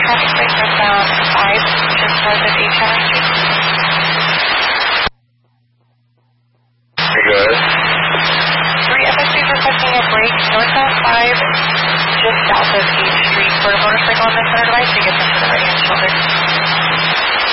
traffic light northbound 5, just north of 8 Channel Street. Okay, go ahead. 3 FSC is requesting a break northbound 5, just south of 8th Street for a motorcycle on the center line to get them to the right-hand shoulder.